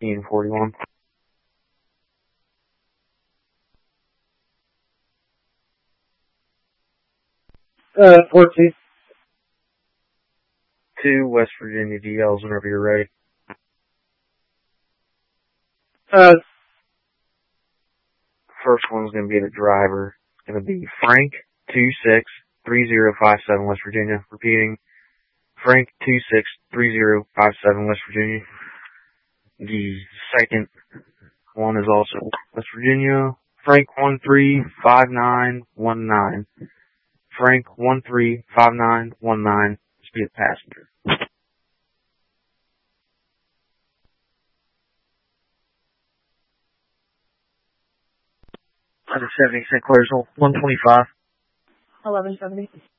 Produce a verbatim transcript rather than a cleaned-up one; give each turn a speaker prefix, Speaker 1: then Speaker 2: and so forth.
Speaker 1: fifteen forty-one.
Speaker 2: Uh, fourteen.
Speaker 1: Two West Virginia D Ls whenever you're ready.
Speaker 2: Uh,
Speaker 1: First one's going to be the driver. It's going to be Frank two six three zero five seven West Virginia. Repeating, Frank two six three zero five seven West Virginia. The second one is also West Virginia. Frank one three five nine one nine. Frank one three five nine one nine. Speed passenger. one seventy Saint Clairsville, one twenty-five.
Speaker 2: eleven seventy.